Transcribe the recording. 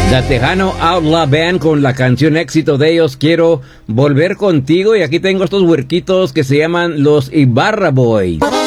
La Tejano Outlaw Band con la canción éxito de ellos, Quiero Volver Contigo. Y aquí tengo estos huerquitos que se llaman los Ibarra Boys.